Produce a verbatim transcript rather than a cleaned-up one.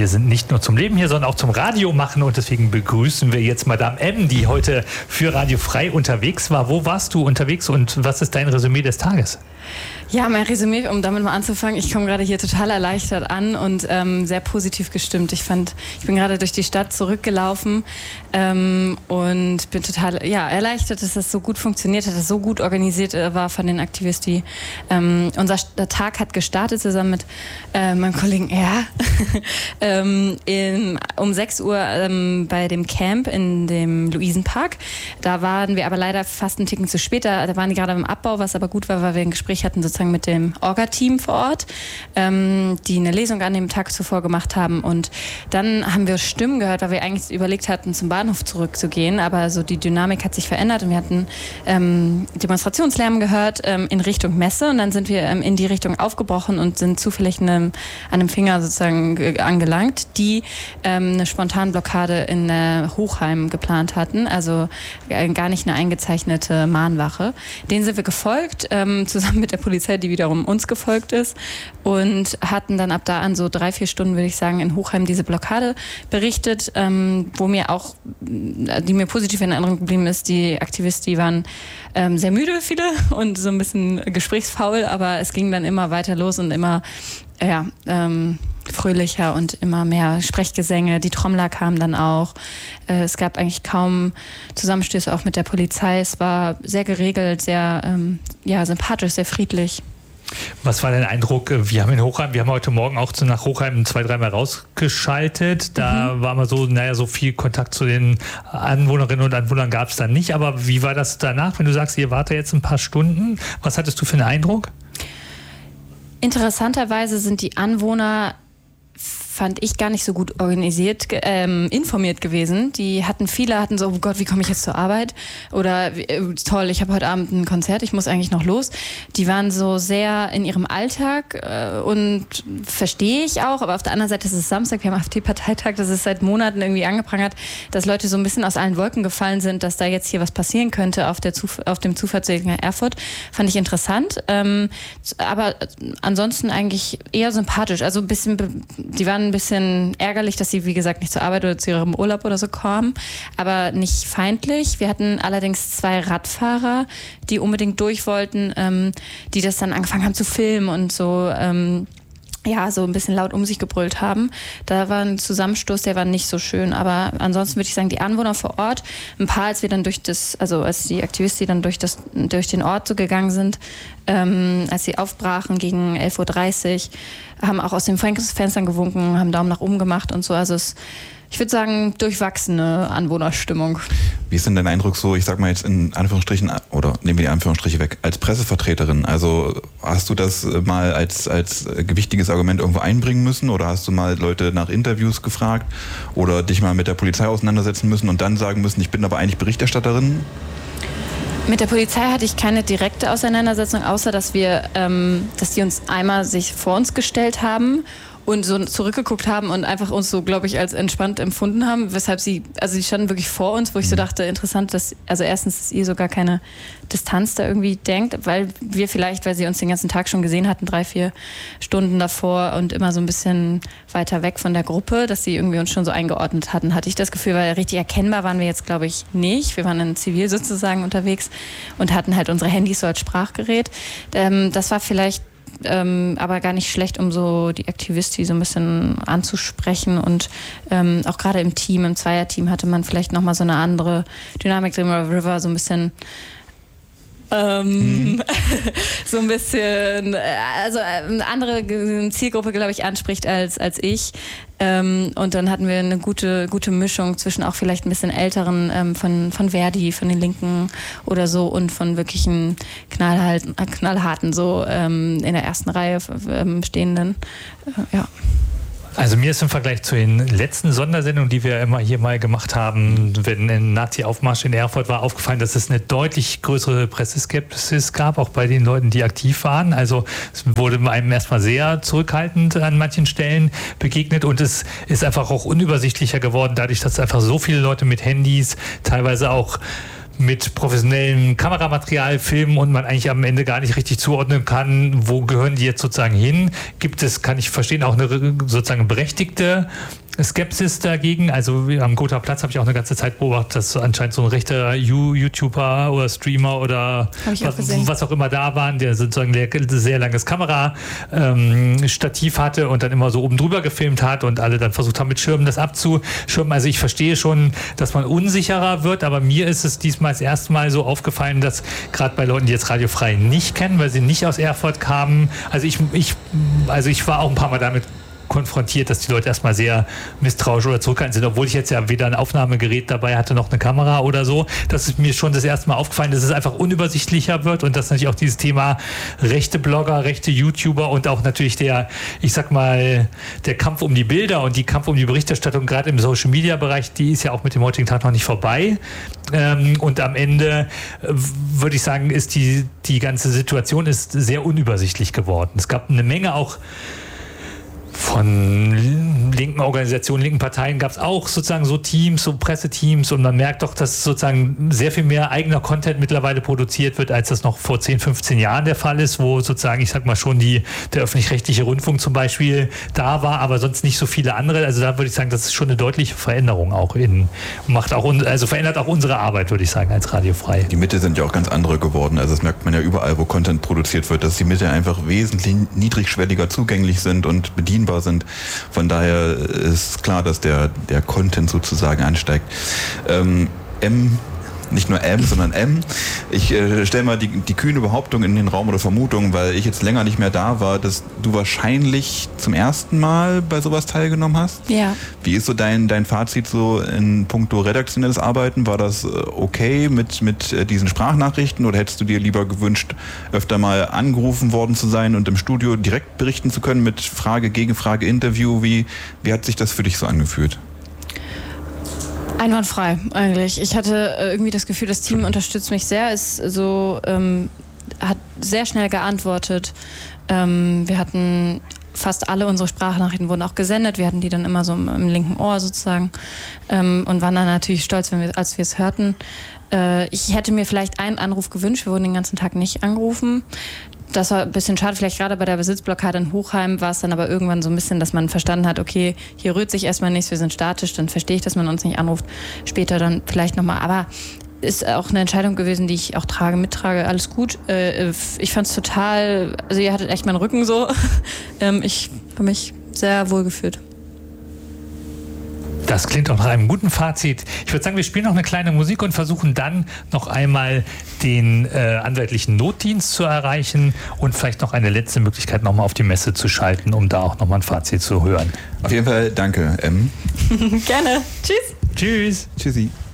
wir sind nicht nur zum Leben hier, sondern auch zum Radio machen und deswegen begrüßen wir jetzt Madame M, die heute für Radio Frei unterwegs war. Wo warst du unterwegs und was ist dein Resümee des Tages? Ja, mein Resümee, um damit mal anzufangen, ich komme gerade hier total erleichtert an und ähm, sehr positiv gestimmt. Ich fand, ich bin gerade durch die Stadt zurückgelaufen ähm, und bin total ja, erleichtert, dass das so gut funktioniert hat, dass es so gut organisiert äh, war von den Aktivisten. Ähm, unser Tag hat gestartet zusammen mit äh, meinem Kollegen R. ähm, in, um sechs Uhr ähm, bei dem Camp in dem Luisenpark. Da waren wir aber leider fast einen Ticken zu spät. Da, da waren die gerade im Abbau, was aber gut war, weil wir ein Gespräch hatten sozusagen mit dem Orga-Team vor Ort, ähm, die eine Lesung an dem Tag zuvor gemacht haben. Und dann haben wir Stimmen gehört, weil wir eigentlich überlegt hatten, zum Bahnhof zurückzugehen. Aber so die Dynamik hat sich verändert und wir hatten ähm, Demonstrationslärm gehört ähm, in Richtung Messe. Und dann sind wir ähm, in die Richtung aufgebrochen und sind zufällig einem, an einem Finger sozusagen äh, angelangt, die ähm, eine Spontanblockade in äh, Hochheim geplant hatten. Also äh, gar nicht eine eingezeichnete Mahnwache. Denen sind wir gefolgt, ähm, zusammen mit der Polizei, die wiederum uns gefolgt ist, und hatten dann ab da an so drei, vier Stunden, würde ich sagen, in Hochheim diese Blockade berichtet, ähm, wo mir auch, die mir positiv in Erinnerung geblieben ist, die Aktivisten, die waren ähm, sehr müde, viele, und so ein bisschen gesprächsfaul, aber es ging dann immer weiter los und immer, ja, ähm, fröhlicher und immer mehr Sprechgesänge. Die Trommler kamen dann auch. Äh, es gab eigentlich kaum Zusammenstöße auch mit der Polizei. Es war sehr geregelt, sehr ähm, ja, sympathisch, sehr friedlich. Was war dein Eindruck? Wir haben in Hochheim, wir haben heute Morgen auch zu, nach Hochheim zwei, dreimal rausgeschaltet. Da mhm. war mal so, naja, so viel Kontakt zu den Anwohnerinnen und Anwohnern gab es dann nicht. Aber wie war das danach, wenn du sagst, ihr wart da jetzt ein paar Stunden? Was hattest du für einen Eindruck? Interessanterweise sind die Anwohner, fand ich, gar nicht so gut organisiert, ähm, informiert gewesen. Die hatten, viele hatten so, oh Gott, wie komme ich jetzt zur Arbeit? Oder äh, toll, ich habe heute Abend ein Konzert, ich muss eigentlich noch los. Die waren so sehr in ihrem Alltag äh, und verstehe ich auch, aber auf der anderen Seite ist es Samstag, wir haben AfD-Parteitag, das ist seit Monaten irgendwie angeprangert, dass Leute so ein bisschen aus allen Wolken gefallen sind, dass da jetzt hier was passieren könnte auf, der Zuf- auf dem Zufahrtsweg nach Erfurt. Fand ich interessant, ähm, aber ansonsten eigentlich eher sympathisch. Also ein bisschen, die waren ein bisschen ärgerlich, dass sie, wie gesagt, nicht zur Arbeit oder zu ihrem Urlaub oder so kamen, aber nicht feindlich. Wir hatten allerdings zwei Radfahrer, die unbedingt durch wollten, ähm, die das dann angefangen haben zu filmen und so, ähm, ja, so ein bisschen laut um sich gebrüllt haben. Da war ein Zusammenstoß, der war nicht so schön, aber ansonsten würde ich sagen, die Anwohner vor Ort, ein paar, als wir dann durch das, also als die Aktivisten dann durch das, durch den Ort so gegangen sind, ähm, als sie aufbrachen gegen elf Uhr dreißig, haben auch aus den Fenstern gewunken, haben Daumen nach oben gemacht und so, also es, ich würde sagen, durchwachsene Anwohnerstimmung. Wie ist denn dein Eindruck so, ich sag mal jetzt in Anführungsstrichen, oder nehmen wir die Anführungsstriche weg, als Pressevertreterin? Also hast du das mal als, als gewichtiges Argument irgendwo einbringen müssen oder hast du mal Leute nach Interviews gefragt oder dich mal mit der Polizei auseinandersetzen müssen und dann sagen müssen, ich bin aber eigentlich Berichterstatterin? Mit der Polizei hatte ich keine direkte Auseinandersetzung, außer dass wir, ähm, dass die uns einmal sich vor uns gestellt haben und so zurückgeguckt haben und einfach uns so, glaube ich, als entspannt empfunden haben, weshalb sie, also die standen wirklich vor uns, wo ich so dachte, interessant, dass, also erstens, dass ihr sogar keine Distanz da irgendwie denkt, weil wir vielleicht, weil sie uns den ganzen Tag schon gesehen hatten, drei, vier Stunden davor und immer so ein bisschen weiter weg von der Gruppe, dass sie irgendwie uns schon so eingeordnet hatten, hatte ich das Gefühl, weil richtig erkennbar waren wir jetzt, glaube ich, nicht. Wir waren in Zivil sozusagen unterwegs und hatten halt unsere Handys so als Sprachgerät. Ähm, das war vielleicht Ähm, aber gar nicht schlecht, um so die Aktivisten so ein bisschen anzusprechen und ähm, auch gerade im Team, im Zweierteam hatte man vielleicht nochmal so eine andere Dynamik drin, River so ein bisschen ähm, mhm. so ein bisschen, also eine andere Zielgruppe, glaube ich, anspricht als, als ich. Ähm, und dann hatten wir eine gute, gute Mischung zwischen auch vielleicht ein bisschen älteren ähm, von, von Verdi, von den Linken oder so und von wirklichen knallharten, knallharten so ähm, in der ersten Reihe ähm, stehenden. Äh, ja. Also mir ist im Vergleich zu den letzten Sondersendungen, die wir immer hier mal gemacht haben, wenn ein Nazi-Aufmarsch in Erfurt war, aufgefallen, dass es eine deutlich größere Presseskepsis gab, auch bei den Leuten, die aktiv waren. Also es wurde einem erstmal sehr zurückhaltend an manchen Stellen begegnet und es ist einfach auch unübersichtlicher geworden, dadurch, dass einfach so viele Leute mit Handys, teilweise auch mit professionellem Kameramaterial filmen und man eigentlich am Ende gar nicht richtig zuordnen kann, wo gehören die jetzt sozusagen hin. Gibt es, kann ich verstehen, auch eine sozusagen berechtigte Skepsis dagegen. Also am Gotha Platz habe ich auch eine ganze Zeit beobachtet, dass anscheinend so ein rechter YouTuber oder Streamer oder was, was auch immer da waren, der sozusagen ein sehr langes Kamerastativ ähm, hatte und dann immer so oben drüber gefilmt hat und alle dann versucht haben, mit Schirmen das abzuschirmen. Also ich verstehe schon, dass man unsicherer wird, aber mir ist es diesmal das erste Mal so aufgefallen, dass gerade bei Leuten, die jetzt Radio Frei nicht kennen, weil sie nicht aus Erfurt kamen, also ich, ich, also ich war auch ein paar Mal damit konfrontiert, dass die Leute erstmal sehr misstrauisch oder zurückhaltend sind, obwohl ich jetzt ja weder ein Aufnahmegerät dabei hatte, noch eine Kamera oder so. Das ist mir schon das erste Mal aufgefallen, dass es einfach unübersichtlicher wird und dass natürlich auch dieses Thema rechte Blogger, rechte YouTuber und auch natürlich der, ich sag mal, der Kampf um die Bilder und die Kampf um die Berichterstattung, gerade im Social-Media-Bereich, die ist ja auch mit dem heutigen Tag noch nicht vorbei. Und am Ende würde ich sagen, ist die, die ganze Situation ist sehr unübersichtlich geworden. Es gab eine Menge auch von linken Organisationen, linken Parteien gab es auch sozusagen so Teams, so Presseteams und man merkt doch, dass sozusagen sehr viel mehr eigener Content mittlerweile produziert wird, als das noch vor zehn, fünfzehn Jahren der Fall ist, wo sozusagen, ich sag mal schon, die, der öffentlich-rechtliche Rundfunk zum Beispiel da war, aber sonst nicht so viele andere. Also da würde ich sagen, das ist schon eine deutliche Veränderung auch in, macht auch, also verändert auch unsere Arbeit, würde ich sagen, als Radio Frei. Die Mittel sind ja auch ganz andere geworden. Also das merkt man ja überall, wo Content produziert wird, dass die Mittel einfach wesentlich niedrigschwelliger zugänglich sind und bedienbar sind. Von daher ist klar, dass der, der Content sozusagen ansteigt. Ähm, M, nicht nur M, sondern M. Ich äh, stelle mal die, die kühne Behauptung in den Raum oder Vermutung, weil ich jetzt länger nicht mehr da war, dass du wahrscheinlich zum ersten Mal bei sowas teilgenommen hast. Ja. Wie ist so dein, dein Fazit so in puncto redaktionelles Arbeiten? War das okay mit, mit diesen Sprachnachrichten oder hättest du dir lieber gewünscht, öfter mal angerufen worden zu sein und im Studio direkt berichten zu können mit Frage, Gegenfrage, Interview? Wie, wie hat sich das für dich so angefühlt? Einwandfrei eigentlich. Ich hatte irgendwie das Gefühl, das Team unterstützt mich sehr, ist so, ähm, hat sehr schnell geantwortet. Ähm, wir hatten fast alle unsere Sprachnachrichten wurden auch gesendet. Wir hatten die dann immer so im, im linken Ohr sozusagen ähm, und waren dann natürlich stolz, wenn wir, als wir es hörten. Äh, ich hätte mir vielleicht einen Anruf gewünscht. Wir wurden den ganzen Tag nicht angerufen. Das war ein bisschen schade, vielleicht gerade bei der Besitzblockade in Hochheim war es dann aber irgendwann so ein bisschen, dass man verstanden hat, okay, hier rührt sich erstmal nichts, wir sind statisch, dann verstehe ich, dass man uns nicht anruft, später dann vielleicht nochmal, aber ist auch eine Entscheidung gewesen, die ich auch trage, mittrage, alles gut. Ich fand es total, also ihr hattet echt meinen Rücken so, ich habe mich sehr wohl gefühlt. Das klingt auch nach einem guten Fazit. Ich würde sagen, wir spielen noch eine kleine Musik und versuchen dann noch einmal den äh, anwaltlichen Notdienst zu erreichen und vielleicht noch eine letzte Möglichkeit, nochmal auf die Messe zu schalten, um da auch nochmal ein Fazit zu hören. Auf jeden Fall danke, M. Gerne. Tschüss. Tschüss. Tschüssi.